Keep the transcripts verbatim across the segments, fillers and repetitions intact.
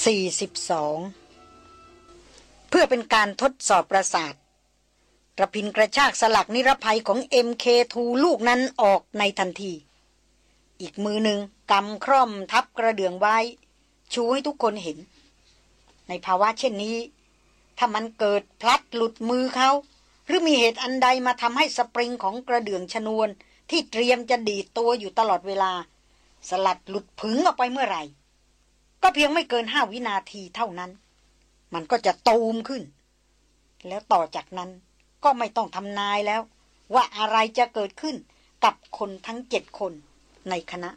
สี่สิบสองเพื่อเป็นการทดสอบประสาทระพินกระชากสลักนิรภัยของ เอ็ม เค ทู ลูกนั้นออกในทันทีอีกมือหนึ่งกำคร่อมทับกระเดื่องไว้ชูให้ทุกคนเห็นในภาวะเช่นนี้ถ้ามันเกิดพลัดหลุดมือเขาหรือมีเหตุอันใดมาทำให้สปริงของกระเดื่องชนวนที่เตรียมจะดีดตัวอยู่ตลอดเวลาสลัดหลุดผึ่งออกไปเมื่อไหร่ก็เพียงไม่เกินห้าวินาทีเท่านั้นมันก็จะตูมขึ้นแล้วต่อจากนั้นก็ไม่ต้องทำนายแล้วว่าอะไรจะเกิดขึ้นกับคนทั้งเจ็ดคนในคณะ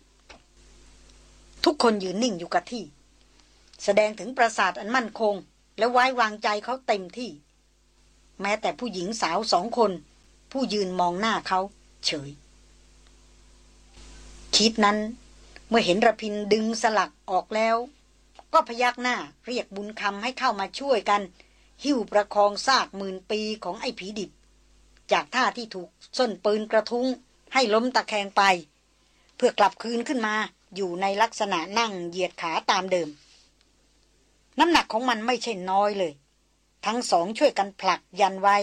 ทุกคนยืนนิ่งอยู่กับที่แสดงถึงประสาทอันมั่นคงและไว้วางใจเขาเต็มที่แม้แต่ผู้หญิงสาวสองคนผู้ยืนมองหน้าเขาเฉยคิดนั้นเมื่อเห็นระพินดึงสลักออกแล้วก็พยักหน้าเรียกบุญคำให้เข้ามาช่วยกันหิ้วประคองซากหมื่นปีของไอ้ผีดิบจากท่าที่ถูกส้นปืนกระทุ้งให้ล้มตะแคงไปเพื่อกลับคืนขึ้นมาอยู่ในลักษณะนั่งเหยียดขาตามเดิมน้ำหนักของมันไม่ใช่น้อยเลยทั้งสองช่วยกันผลักยันไว้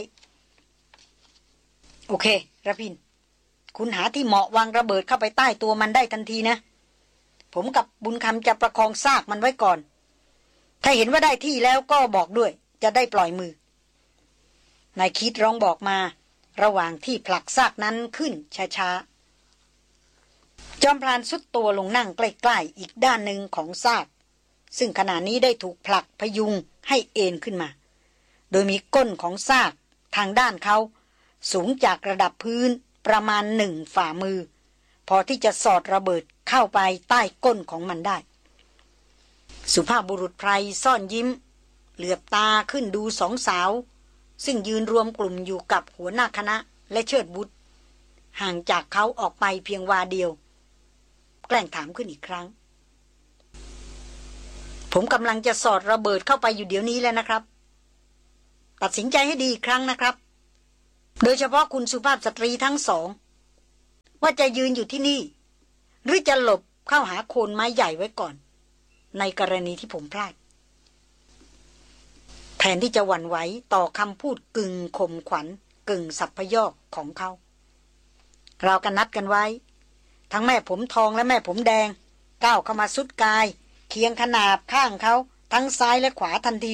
โอเคระพินคุณหาที่เหมาะวางระเบิดเข้าไปใต้ตัวมันได้ทันทีนะผมกับบุญคำจะประคองซากมันไว้ก่อนถ้าเห็นว่าได้ที่แล้วก็บอกด้วยจะได้ปล่อยมือนายคิดร้องบอกมาระหว่างที่ผลักซากนั้นขึ้นช้าๆจอมพลานสุดตัวลงนั่งใกล้ๆอีกด้านหนึ่งของซากซึ่งขณะนี้ได้ถูกผลักพยุงให้เอนขึ้นมาโดยมีก้นของซากทางด้านเขาสูงจากระดับพื้นประมาณหนึ่งฝ่ามือพอที่จะสอดระเบิดเข้าไปใต้ก้นของมันได้สุภาพบุรุษไพรซ่อนยิ้มเหลือบตาขึ้นดูสองสาวซึ่งยืนรวมกลุ่มอยู่กับหัวหน้าคณะและเชิดบุตรห่างจากเขาออกไปเพียงวาเดียวแกล้งถามขึ้นอีกครั้งผมกำลังจะสอดระเบิดเข้าไปอยู่เดี๋ยวนี้แล้วนะครับตัดสินใจให้ดีอีกครั้งนะครับโดยเฉพาะคุณสุภาพสตรีทั้งสองว่าจะยืนอยู่ที่นี่หรือจะหลบเข้าหาโคนไม้ใหญ่ไว้ก่อนในกรณีที่ผมพลาดแทนที่จะหวั่นไหวต่อคำพูดกึ่งข่มขวัญกึ่งสัพพยอกของเขาเรากันนัดกันไว้ทั้งแม่ผมทองและแม่ผมแดงก้าวเข้ามาสุดกายเคียงขนาบข้างเขาทั้งซ้ายและขวาทันที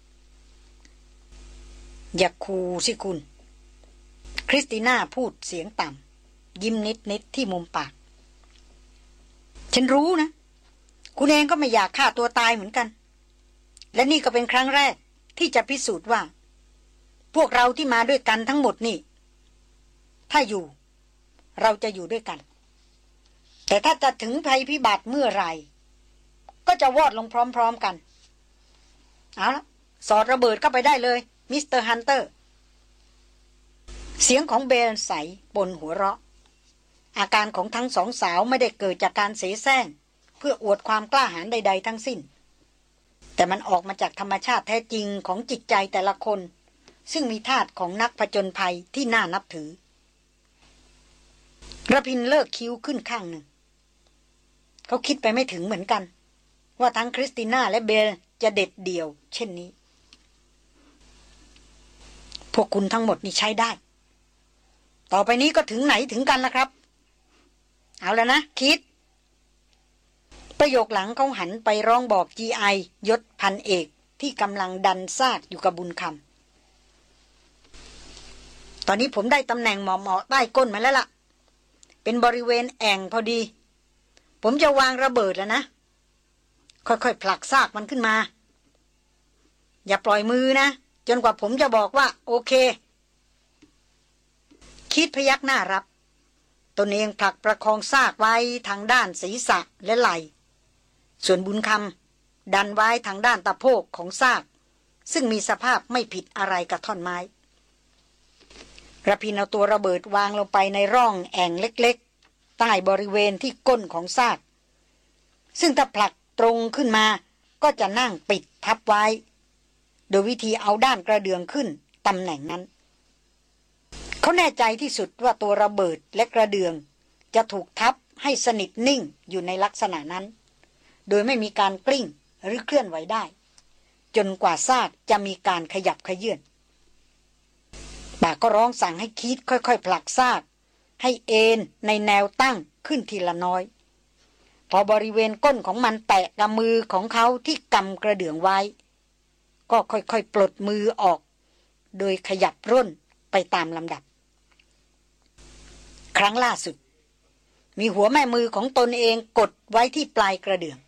อย่าคูสิคุณคริสติน่าพูดเสียงต่ำยิ้มนิดนิดที่มุมปากฉันรู้นะคุณเองก็ไม่อยากฆ่าตัวตายเหมือนกันและนี่ก็เป็นครั้งแรกที่จะพิสูจน์ว่าพวกเราที่มาด้วยกันทั้งหมดนี่ถ้าอยู่เราจะอยู่ด้วยกันแต่ถ้าจะถึงภัยพิบัติเมื่อไหร่ก็จะวอดลงพร้อมๆกันเอาละสอดระเบิดเข้าไปได้เลยมิสเตอร์ฮันเตอร์เสียงของเบลใสปนหัวเราะอาการของทั้งสองสาวไม่ได้เกิดจากการเสแสร้งเพื่ออวดความกล้าหาญใดๆทั้งสิ้นแต่มันออกมาจากธรรมชาติแท้จริงของจิตใจแต่ละคนซึ่งมีธาตุของนักผจญภัยที่น่านับถือระพินเลิกคิ้วขึ้นข้างหนึ่งเขาคิดไปไม่ถึงเหมือนกันว่าทั้งคริสติน่าและเบลจะเด็ดเดี่ยวเช่นนี้พวกคุณทั้งหมดนี่ใช้ได้ต่อไปนี้ก็ถึงไหนถึงกันแล้วครับเอาแล้วนะคิดประโยคหลังเขาหันไปร้องบอก จี ไอ ยศพันเอกที่กำลังดันซากอยู่กับบุญคำตอนนี้ผมได้ตำแหน่งเหมาะๆใต้ก้นมาแล้วล่ะเป็นบริเวณแอ่งพอดีผมจะวางระเบิดแล้วนะค่อยๆผลักซากมันขึ้นมาอย่าปล่อยมือนะจนกว่าผมจะบอกว่าโอเคคิดพยักหน้ารับตนเองผลักประคองซากไว้ทางด้านศีรษะและไหล่ส่วนบุญคำดันไว้ทางด้านตะโพกของซากซึ่งมีสภาพไม่ผิดอะไรกับท่อนไม้ระพินเอาตัวระเบิดวางลงไปในร่องแอ่งเล็กๆใต้บริเวณที่ก้นของซากซึ่งถ้าผลักตรงขึ้นมาก็จะนั่งปิดทับไว้โดยวิธีเอาด้านกระเดื่องขึ้นตำแหน่งนั้นเขาแน่ใจที่สุดว่าตัวระเบิดและกระเดื่องจะถูกทับให้สนิทนิ่งอยู่ในลักษณะนั้นโดยไม่มีการกลิ้งหรือเคลื่อนไหวได้จนกว่าซากจะมีการขยับขยื่นปากก็ร้องสั่งให้คิดค่อยๆผลักซากให้เอนในแนวตั้งขึ้นทีละน้อยพอบริเวณก้นของมันแตะกับมือของเขาที่กำกระเดื่องไว้ก็ค่อยๆปลดมือออกโดยขยับร่นไปตามลำดับครั้งล่าสุดมีหัวแม่มือของตนเองกดไว้ที่ปลายกระเดื่อง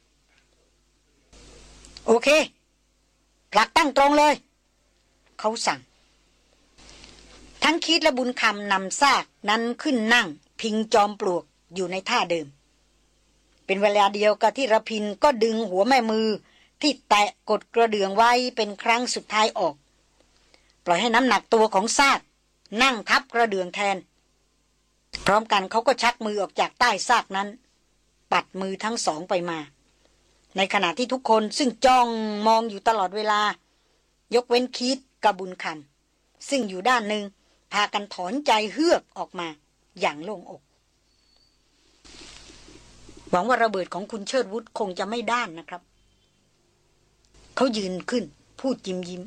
โอเคผลักตั้งตรงเลยเขาสั่งทั้งคิดและบุญคำนำซากนั้นขึ้นนั่งพิงจอมปลวกอยู่ในท่าเดิมเป็นเวลาเดียวกับที่ระพินก็ดึงหัวแม่มือที่แตะกดกระเดื่องไว้เป็นครั้งสุดท้ายออกปล่อยให้น้ำหนักตัวของซากนั่งทับกระเดื่องแทนพร้อมกันเขาก็ชักมือออกจากใต้ซากนั้นปัดมือทั้งสองไปมาในขณะที่ทุกคนซึ่งจ้องมองอยู่ตลอดเวลายกเว้นคิดกับบุญคำซึ่งอยู่ด้านหนึ่งพากันถอนใจเฮือกออกมาอย่างโล่งอกหวังว่าระเบิดของคุณเชิดวุฒิคงจะไม่ด้านนะครับเขายืนขึ้นพูดยิ้มยิ้ม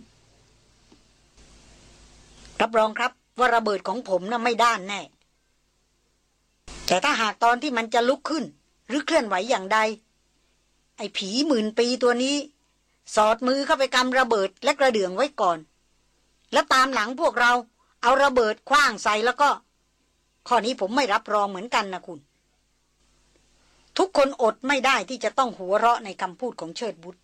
รับรองครับว่าระเบิดของผมน่ะไม่ด้านแน่แต่ถ้าหากตอนที่มันจะลุกขึ้นหรือเคลื่อนไหวอย่างใดไอ้ผีหมื่นปีตัวนี้สอดมือเข้าไปกำระเบิดและกระเดื่องไว้ก่อนแล้วตามหลังพวกเราเอาระเบิดขว้างใส่แล้วก็ข้อนี้ผมไม่รับรองเหมือนกันนะคุณทุกคนอดไม่ได้ที่จะต้องหัวเราะในคำพูดของเชิดบุตร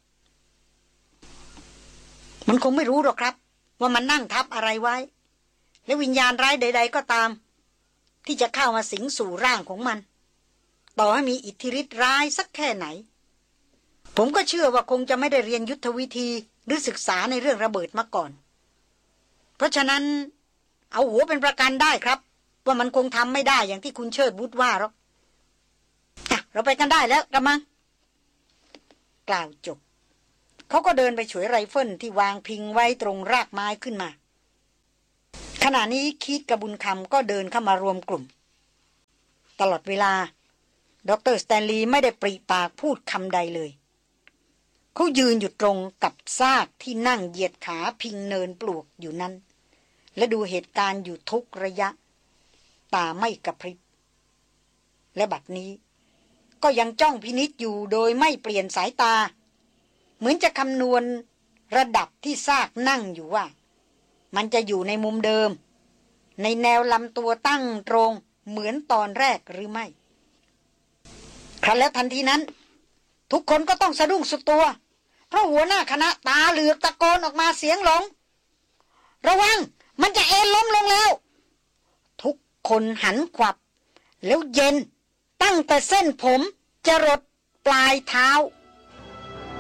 มันคงไม่รู้หรอกครับว่ามันนั่งทับอะไรไว้และวิญญาณร้ายใดๆก็ตามที่จะเข้ามาสิงสู่ร่างของมันต่อให้มีอิทธิฤทธิ์ร้ายสักแค่ไหนผมก็เชื่อว่าคงจะไม่ได้เรียนยุทธวิธีหรือศึกษาในเรื่องระเบิดมาก่อนเพราะฉะนั้นเอาหัวเป็นประกันได้ครับว่ามันคงทำไม่ได้อย่างที่คุณเชิดบุตรว่าหรอกอ่ะเราไปกันได้แล้วกระมังกล่าวจบเขาก็เดินไปฉวยไรเฟิลที่วางพิงไว้ตรงรากไม้ขึ้นมาขณะนี้คิดกับบุญคำก็เดินเข้ามารวมกลุ่มตลอดเวลาดร.สแตนลีย์ไม่ได้ปริปากพูดคำใดเลยเขายืนอยู่ตรงกับซากที่นั่งเหยียดขาพิงเนินปลวกอยู่นั้นและดูเหตุการณ์อยู่ทุกระยะตาไม่กระพริบและบัดนี้ก็ยังจ้องพินิจอยู่โดยไม่เปลี่ยนสายตาเหมือนจะคำนวณระดับที่ซากนั่งอยู่ว่ามันจะอยู่ในมุมเดิมในแนวลำตัวตั้งตรงเหมือนตอนแรกหรือไม่ครั้นแล้วทันทีนั้นทุกคนก็ต้องสะดุ้งสุดตัวเพราะหัวหน้าคณะตาเหลือกตะโกนออกมาเสียงหลงระวังมันจะเอ็นล้มลงแล้วทุกคนหันขวับแล้วเย็นตั้งแต่เส้นผมจรดปลายเท้า